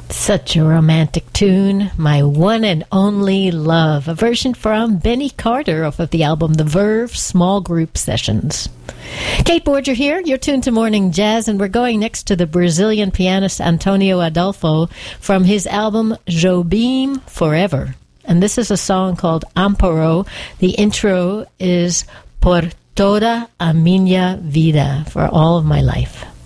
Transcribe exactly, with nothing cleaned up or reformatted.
Such a romantic tune, My One and Only Love, a version from Benny Carter off of the album The Verve Small Group Sessions. Kate Borger here, you're tuned to Morning Jazz, and we're going next to the Brazilian pianist Antonio Adolfo from his album Jobim Forever. And this is a song called Amparo. The intro is Por Toda a Minha Vida, for all of my life.